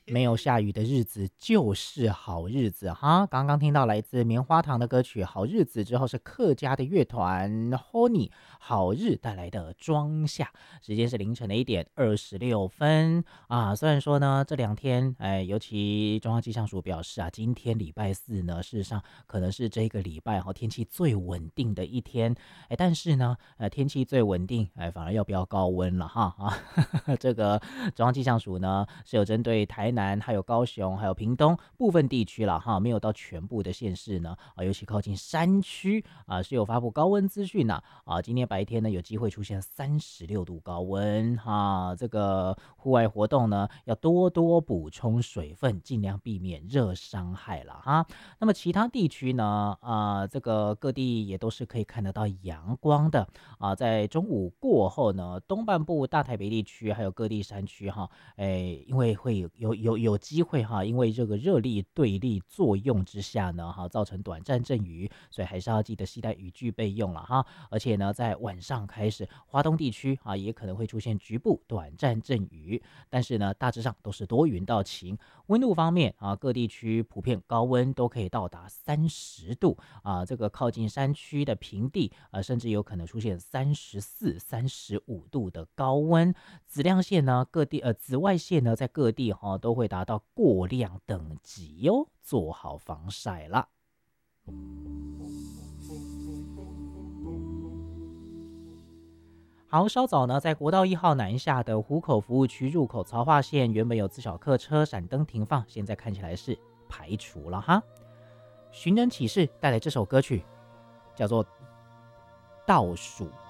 没有下雨的日子就是好日子哈。刚刚听到来自棉花糖的歌曲《好日子》之后，是客家的乐团 Honey 好日带来的《庄夏》。时间是凌晨的1点26分啊。虽然说呢，这2天，尤其中央气象署表示啊，今天礼拜四呢，事实上可能是这个礼拜天气最稳定的一天。但是呢，天气最稳定，反而要飙高温了哈啊。这个中央气象署呢是有针对台南、还有高雄、还有屏东部分地区了哈，没有到全部的县市呢尤其靠近山区是有发布高温资讯今天白天呢有机会出现36度高温哈，这个户外活动呢要多多补充水分，尽量避免热伤害了哈。那么其他地区呢这个各地也都是可以看得到阳光的在中午过后呢，东半部大台北地区还有各地山区哈，因为会有机会哈，因为这个热力对立作用之下呢，造成短暂阵雨，所以还是要记得携带雨具备用了哈。而且呢，在晚上开始，华东地区也可能会出现局部短暂阵雨，但是呢，大致上都是多云到晴。温度方面各地区普遍高温都可以到达30度这个靠近山区的平地甚至有可能出现34、35度的高温。紫亮线呢，紫外线呢，在各地都会达到过量等级哟，做好防晒啦。好，稍早呢，在国道1号南下的湖口服务区入口槽化线，原本有自小客车闪灯停放，现在看起来是排除了哈。寻人启事带来这首歌曲，叫做《倒数》。